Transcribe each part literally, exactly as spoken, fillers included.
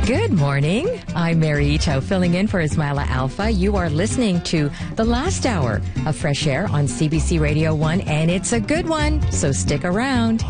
Good morning. I'm Mary Ito, filling in for Ismaila Alpha. You are listening to the last hour of Fresh Air on C B C Radio one, and it's a good one, so stick around.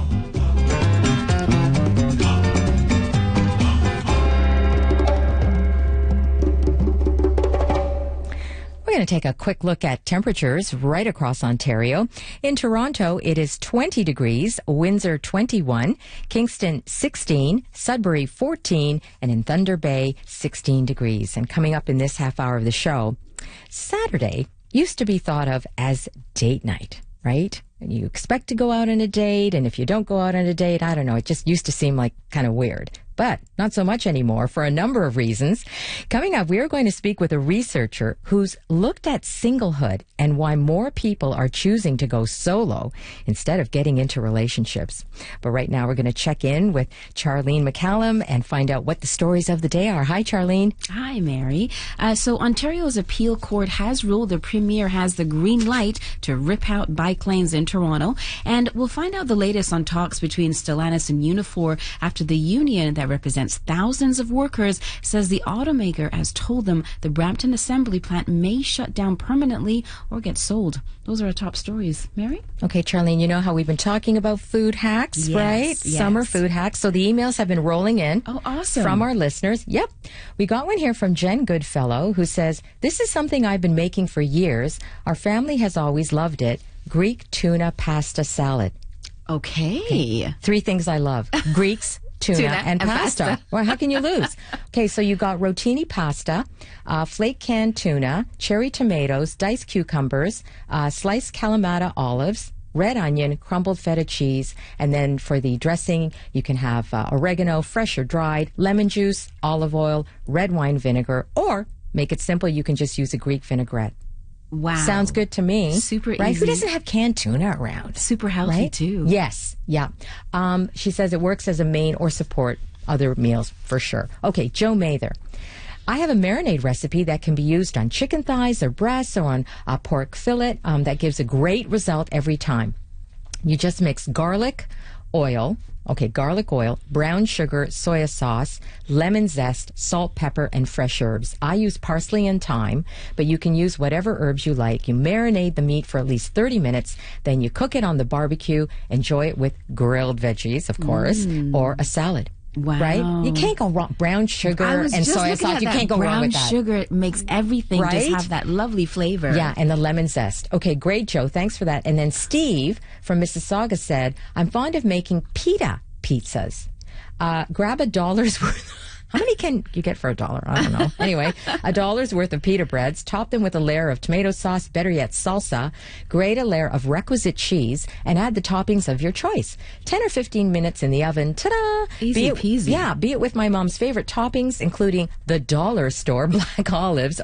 We're going to take a quick look at temperatures right across Ontario. In Toronto, it is twenty degrees, Windsor twenty-one, Kingston sixteen, Sudbury fourteen, and in Thunder Bay sixteen degrees. And coming up in this half hour of the show, Saturday used to be thought of as date night, right? You expect to go out on a date, and if you don't go out on a date, I don't know, it just used to seem like kind of weird. But not so much anymore for a number of reasons. Coming up, we are going to speak with a researcher who's looked at singlehood and why more people are choosing to go solo instead of getting into relationships. But right now, we're going to check in with Charlene McCallum and find out what the stories of the day are. Hi, Charlene. Hi, Mary. Uh, so Ontario's appeal court has ruled the Premier has the green light to rip out bike lanes in Toronto. And we'll find out the latest on talks between Stellantis and Unifor after the union that that represents thousands of workers says the automaker has told them the Brampton assembly plant may shut down permanently or get sold. Those are our top stories. Mary? Okay, Charlene, you know how we've been talking about food hacks, yes, right? Yes. Summer food hacks. So the emails have been rolling in. Oh, awesome. From our listeners. Yep. We got one here from Jen Goodfellow who says, this is something I've been making for years. Our family has always loved it. Greek tuna pasta salad. Okay. okay. Three things I love. Greeks, Tuna, Tuna and, and pasta. pasta. Well, how can you lose? Okay, so you got rotini pasta, uh, flake canned tuna, cherry tomatoes, diced cucumbers, uh, sliced Kalamata olives, red onion, crumbled feta cheese, and then for the dressing, you can have uh, oregano, fresh or dried, lemon juice, olive oil, red wine vinegar, or make it simple, you can just use a Greek vinaigrette. Wow. Sounds good to me. Super right? easy. Who doesn't have canned tuna around? Super healthy, right? too. Yes. Yeah. Um, she says it works as a main or support other meals for sure. Okay, Joe Mather. I have a marinade recipe that can be used on chicken thighs or breasts or on a pork fillet um, that gives a great result every time. You just mix garlic, oil, okay, garlic oil, brown sugar, soya sauce, lemon zest, salt, pepper, and fresh herbs. I use parsley and thyme, but you can use whatever herbs you like. You marinate the meat for at least thirty minutes, then you cook it on the barbecue. Enjoy it with grilled veggies, of course, mm. or a salad. Wow. Right? You can't go wrong. Brown sugar and soya sauce. You can't go wrong with that. Brown sugar makes everything right? just have that lovely flavor. Yeah, and the lemon zest. Okay, great, Joe. Thanks for that. And then Steve from Mississauga said, I'm fond of making pita pizzas. Uh, grab a dollar's worth. How many can you get for a dollar? I don't know. Anyway, a dollar's worth of pita breads. Top them with a layer of tomato sauce, better yet salsa. Grate a layer of requisite cheese and add the toppings of your choice. ten or fifteen minutes in the oven. Ta-da! Easy be it, peasy. Yeah, be it with my mom's favorite toppings, including the dollar store black olives,